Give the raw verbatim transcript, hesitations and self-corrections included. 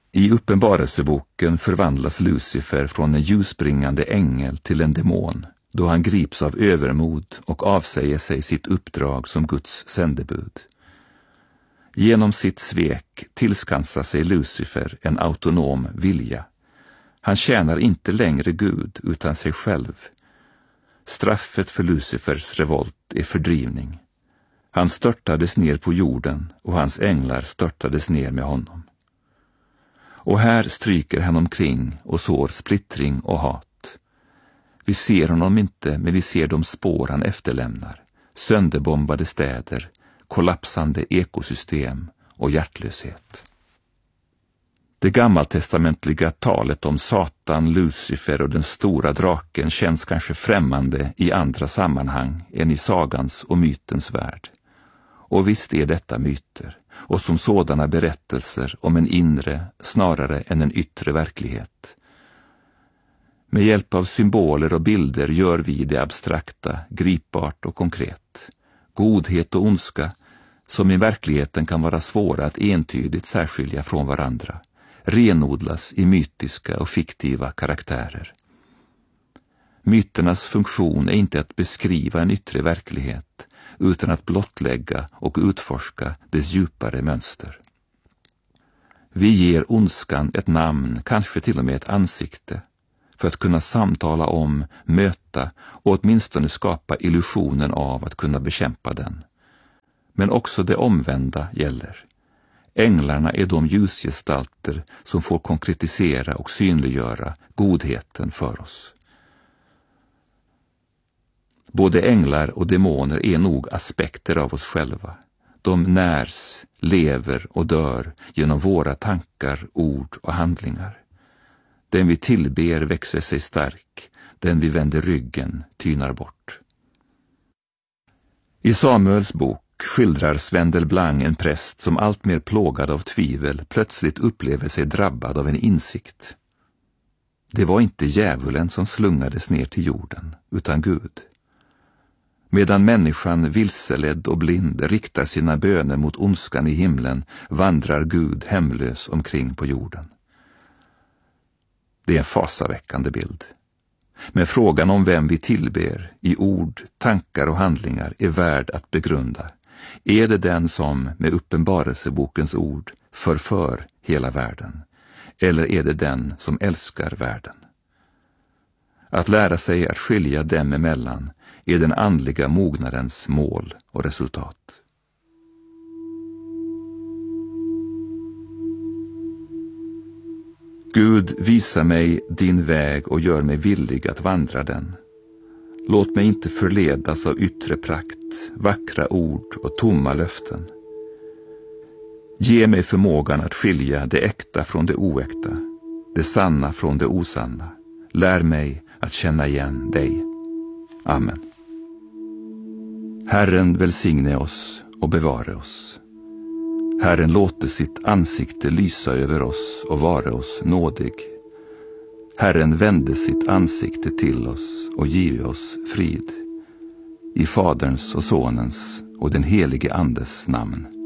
I Uppenbarelseboken förvandlas Lucifer från en ljusbringande ängel till en demon, då han grips av övermod och avsäger sig sitt uppdrag som Guds sändebud. Genom sitt svek tillskansar sig Lucifer en autonom vilja. Han tjänar inte längre Gud utan sig själv. Straffet för Lucifers revolt är fördrivning. Han störtades ner på jorden och hans änglar störtades ner med honom. Och här stryker han omkring och sår splittring och hat. Vi ser honom inte, men vi ser de spår han efterlämnar. Sönderbombade städer, kollapsande ekosystem och hjärtlöshet. Det gammaltestamentliga talet om Satan, Lucifer och den stora draken känns kanske främmande i andra sammanhang än i sagans och mytens värld. Och visst är detta myter, och som sådana berättelser om en inre snarare än en yttre verklighet. Med hjälp av symboler och bilder gör vi det abstrakta, gripbart och konkret. Godhet och ondska, som i verkligheten kan vara svåra att entydigt särskilja från varandra, renodlas i mytiska och fiktiva karaktärer. Myternas funktion är inte att beskriva en yttre verklighet, utan att blottlägga och utforska dess djupare mönster. Vi ger ondskan ett namn, kanske till och med ett ansikte, för att kunna samtala om, möta och åtminstone skapa illusionen av att kunna bekämpa den. Men också det omvända gäller. Änglarna är de ljusgestalter som får konkretisera och synliggöra godheten för oss. Både änglar och demoner är nog aspekter av oss själva. De närs, lever och dör genom våra tankar, ord och handlingar. Den vi tillber växer sig stark, den vi vänder ryggen tynar bort. I Samuels bok skildrar Sven Delblanc en präst som allt mer plågad av tvivel plötsligt upplever sig drabbad av en insikt. Det var inte djävulen som slungades ner till jorden, utan Gud. Medan människan vilseledd och blind riktar sina böner mot ondskan i himlen vandrar Gud hemlös omkring på jorden. Det är en fasaväckande bild. Men frågan om vem vi tillber i ord, tankar och handlingar är värd att begrunda. Är det den som med Uppenbarelsebokens ord förför hela världen? Eller är det den som älskar världen? Att lära sig att skilja dem emellan är den andliga mognadens mål och resultat. Gud, visa mig din väg och gör mig villig att vandra den. Låt mig inte förledas av yttre prakt, vackra ord och tomma löften. Ge mig förmågan att skilja det äkta från det oäkta, det sanna från det osanna. Lär mig att känna igen dig. Amen. Herren välsigne oss och bevare oss. Herren låter sitt ansikte lysa över oss och vara oss nådig. Herren vände sitt ansikte till oss och give oss frid. I Faderns och Sonens och den helige Andes namn.